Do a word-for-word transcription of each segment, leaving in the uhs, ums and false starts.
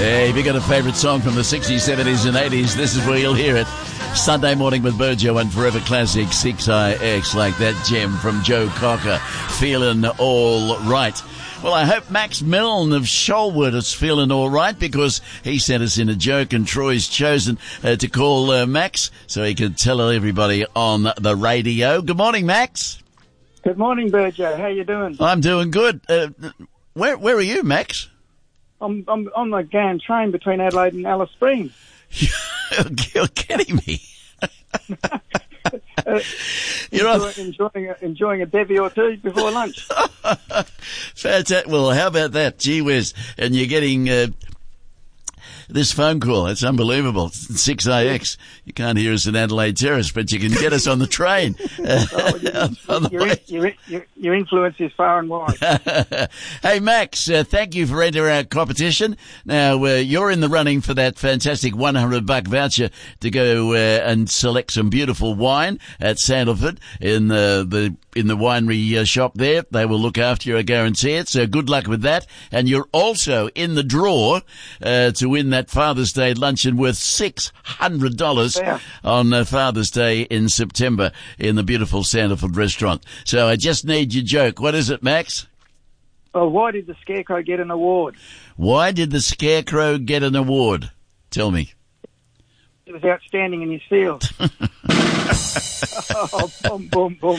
Hey, if you got a favourite song from the sixties, seventies and eighties, this is where you'll hear it. Sunday Morning with Burjo and Forever Classic six I X, like that gem from Joe Cocker, Feeling All Right. Well, I hope Max Milne of Shoalwood is feeling all right, because he sent us in a joke and Troy's chosen uh, to call uh, Max so he can tell everybody on the radio. Good morning, Max. Good morning, Burjo. How you doing? I'm doing good. Uh, where where are you, Max? I'm, I'm on the Gann train between Adelaide and Alice Springs. You're kidding me. uh, You're enjoy, on... enjoying, a, enjoying a bevy or two before lunch. Fantastic. Well, how about that? Gee whiz. And you're getting uh, this phone call. It's unbelievable. six I X. You can't hear us in Adelaide Terrace, but you can get us on the train. Oh, your, on the your, your, your, your influence is far and wide. Hey, Max, uh, thank you for entering our competition. Now, uh, you're in the running for that fantastic one hundred buck voucher to go uh, and select some beautiful wine at Sandalford in the, the in the winery uh, shop there. They will look after you, I guarantee it. So good luck with that. And you're also in the draw uh, to win that Father's Day luncheon worth six hundred dollars yeah. on uh, Father's Day in September in the beautiful Sandalford restaurant. So I just need your joke. What is it, Max? Oh, why did the Scarecrow get an award? Why did the Scarecrow get an award? Tell me. He was outstanding in his field. Oh, boom, boom, boom.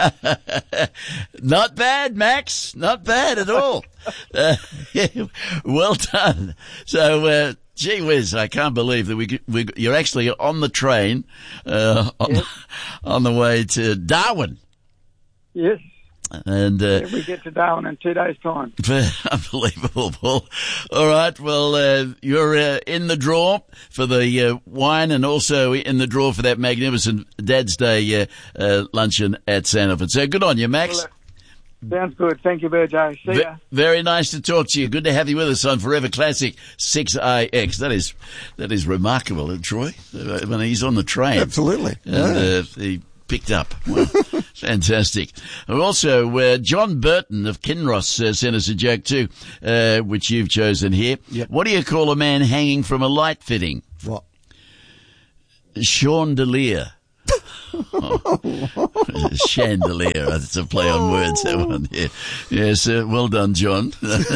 Not bad, Max. Not bad at all. Uh, well done. So, uh, gee whiz, I can't believe that we, we you're actually on the train uh, on, yes. on the way to Darwin. Yes. And uh, yeah, we get to Darwin in two days' time. Unbelievable, Paul. All right, well, uh, you're uh, in the draw for the uh, wine, and also in the draw for that magnificent Dad's Day uh, uh, luncheon at Sandalford. So good on you, Max. Well, uh, sounds good. Thank you, Burjo. See ya. Very nice to talk to you. Good to have you with us on Forever Classic six I X. That is that is remarkable, uh, Troy. Uh, when he's on the train. Absolutely. And, uh, he picked up. Well, fantastic. Also, uh, John Burton of Kinross uh, sent us a joke too, uh, which you've chosen here. Yep. What do you call a man hanging from a light fitting? What? Chandelier. Oh. Chandelier. That's a play on words, that one. Yeah. Yes, uh, well done, John.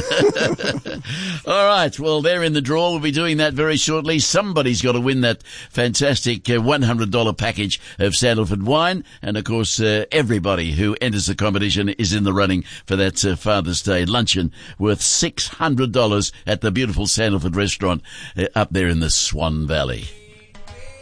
All right, well, they're in the draw. We'll be doing that very shortly. Somebody's got to win that fantastic uh, one hundred dollars package of Sandalford wine. And, of course, uh, everybody who enters the competition is in the running for that uh, Father's Day luncheon worth six hundred dollars at the beautiful Sandalford restaurant uh, up there in the Swan Valley.